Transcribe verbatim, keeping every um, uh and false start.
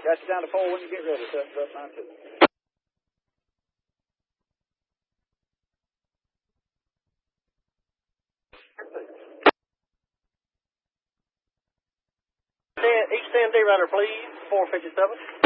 Got you down to four when you get ready, sir. Up nine two. East End D runner, please. four fifty-seven.